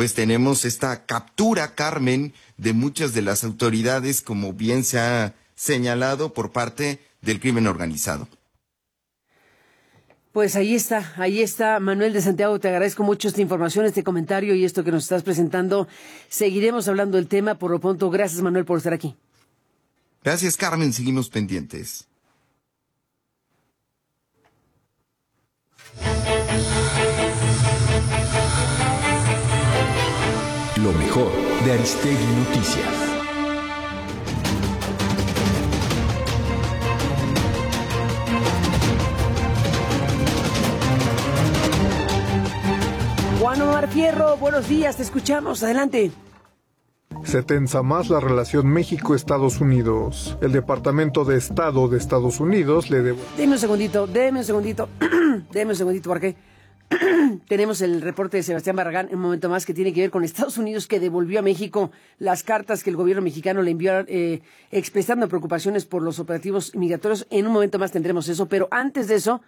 pues tenemos esta captura, Carmen, de muchas de las autoridades, como bien se ha señalado, por parte del crimen organizado. Pues ahí está, Manuel de Santiago, te agradezco mucho esta información, este comentario y esto que nos estás presentando. Seguiremos hablando del tema por lo pronto. Gracias, Manuel, por estar aquí. Gracias, Carmen, seguimos pendientes. Lo mejor de Aristegui Noticias. Juan Omar Fierro, buenos días, te escuchamos, adelante. Se tensa más la relación México-Estados Unidos. El Departamento de Estado de Estados Unidos le debe... Deme un segundito, porque tenemos el reporte de Sebastián Barragán en un momento más que tiene que ver con Estados Unidos, que devolvió a México las cartas que el gobierno mexicano le envió expresando preocupaciones por los operativos migratorios. En un momento más tendremos eso, pero antes de eso,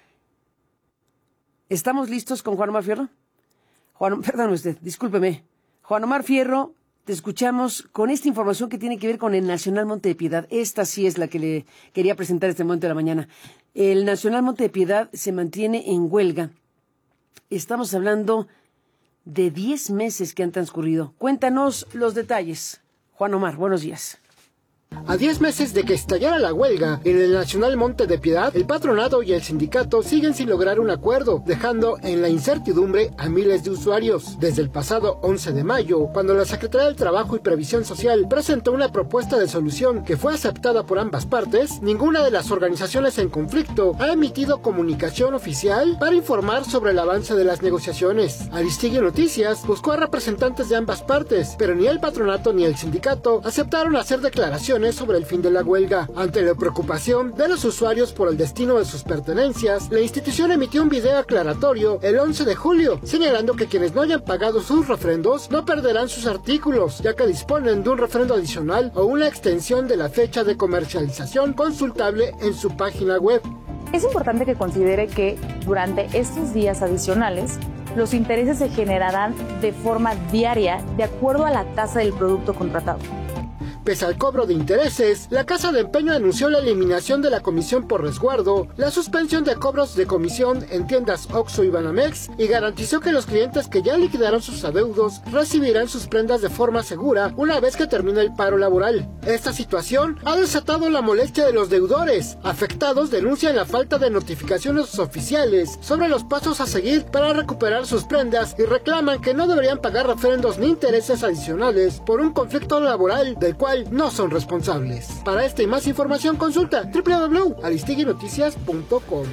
¿estamos listos con Juan Omar Fierro? Perdón usted, discúlpeme. Juan Omar Fierro, te escuchamos con esta información que tiene que ver con el Nacional Monte de Piedad. Esta sí es la que le quería presentar este momento de la mañana. El Nacional Monte de Piedad se mantiene en huelga. Estamos hablando de 10 meses que han transcurrido. Cuéntanos los detalles. Juan Omar, buenos días. A 10 meses de que estallara la huelga en el Nacional Monte de Piedad, el patronato y el sindicato siguen sin lograr un acuerdo, dejando en la incertidumbre a miles de usuarios. Desde el pasado 11 de mayo, cuando la Secretaría del Trabajo y Previsión Social presentó una propuesta de solución que fue aceptada por ambas partes, ninguna de las organizaciones en conflicto ha emitido comunicación oficial para informar sobre el avance de las negociaciones. Aristegui Noticias buscó a representantes de ambas partes, pero ni el patronato ni el sindicato aceptaron hacer declaraciones sobre el fin de la huelga. Ante la preocupación de los usuarios por el destino de sus pertenencias, la institución emitió un video aclaratorio el 11 de julio, señalando que quienes no hayan pagado sus refrendos no perderán sus artículos, ya que disponen de un refrendo adicional o una extensión de la fecha de comercialización consultable en su página web. Es importante que considere que durante estos días adicionales, los intereses se generarán de forma diaria de acuerdo a la tasa del producto contratado. Pese al cobro de intereses, la Casa de Empeño anunció la eliminación de la comisión por resguardo, la suspensión de cobros de comisión en tiendas Oxxo y Banamex y garantizó que los clientes que ya liquidaron sus adeudos recibirán sus prendas de forma segura una vez que termine el paro laboral. Esta situación ha desatado la molestia de los deudores. Afectados denuncian la falta de notificaciones oficiales sobre los pasos a seguir para recuperar sus prendas y reclaman que no deberían pagar refrendos ni intereses adicionales por un conflicto laboral del cual no son responsables. Para esta y más información consulta www.aristeguinoticias.com.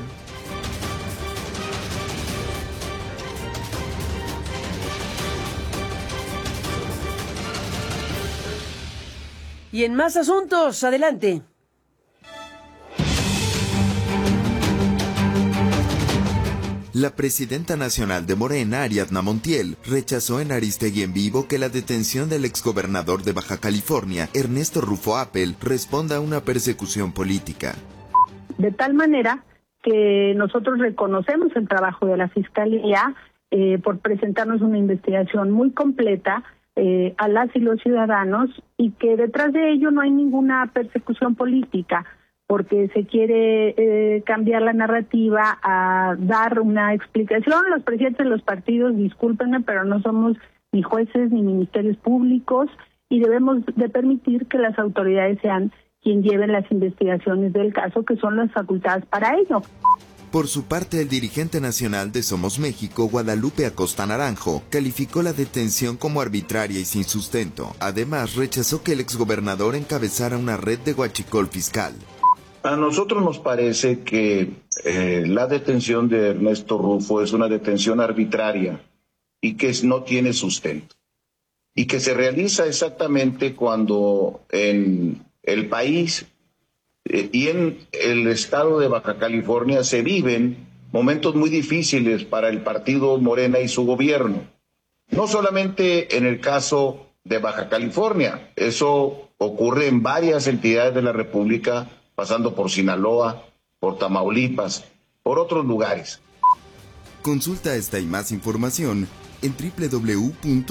Y en más asuntos, adelante. La presidenta nacional de Morena, Ariadna Montiel, rechazó en Aristegui en Vivo que la detención del exgobernador de Baja California, Ernesto Rufo Appel, responda a una persecución política. De tal manera que nosotros reconocemos el trabajo de la Fiscalía por presentarnos una investigación muy completa a las y los ciudadanos y que detrás de ello no hay ninguna persecución política, porque se quiere cambiar la narrativa a dar una explicación. Los presidentes de los partidos, discúlpenme, pero no somos ni jueces ni ministerios públicos y debemos de permitir que las autoridades sean quien lleven las investigaciones del caso, que son las facultadas para ello. Por su parte, el dirigente nacional de Somos México, Guadalupe Acosta Naranjo, calificó la detención como arbitraria y sin sustento. Además, rechazó que el exgobernador encabezara una red de huachicol fiscal. A nosotros nos parece que la detención de Ernesto Rufo es una detención arbitraria y que no tiene sustento. Y que se realiza exactamente cuando en el país y en el estado de Baja California se viven momentos muy difíciles para el partido Morena y su gobierno. No solamente en el caso de Baja California, eso ocurre en varias entidades de la República, pasando por Sinaloa, por Tamaulipas, por otros lugares. Consulta esta y más información en www.